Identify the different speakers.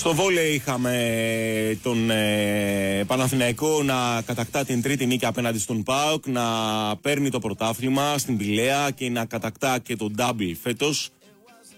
Speaker 1: Στο βόλεϊ είχαμε τον Παναθηναϊκό να κατακτά την τρίτη νίκη απέναντι στον ΠΑΟΚ, να παίρνει το πρωτάθλημα στην Πηλαία και να κατακτά και τον double φέτος.